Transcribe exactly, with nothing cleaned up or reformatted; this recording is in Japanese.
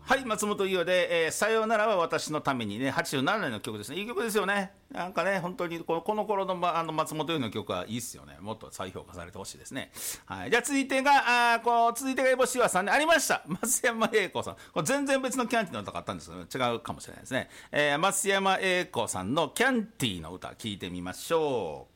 はい、松本伊代で、えーさようならは私のためにね、はちじゅうななねんの曲ですね。いい曲ですよね。なんかね、本当にこのこの頃の、ま、あの松本伊代の曲はいいっすよね。もっと再評価されてほしいですね。はい。じゃあ続いてが、あーこう、続いてがエボシワさんでありました。松山英子さん。これ全然別のキャンティーの歌があったんですけど、違うかもしれないですね。えー、松山英子さんのキャンティーの歌、聞いてみましょう。